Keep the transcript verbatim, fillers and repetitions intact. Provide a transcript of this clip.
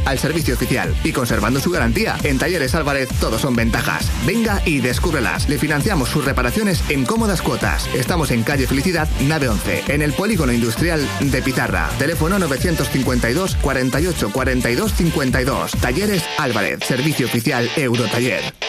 al servicio oficial y conservando su garantía. En Talleres Álvarez todo son ventajas. Venga y descúbrelas. Le financiamos sus reparaciones en cómodas cuotas. Estamos en calle Felicidad, nave once, en el Polígono Industrial de Pitarra. Teléfono novecientos cincuenta y dos, cuarenta y ocho, cuarenta y dos, cincuenta y dos. Talleres Álvarez, servicio oficial Eurotaller.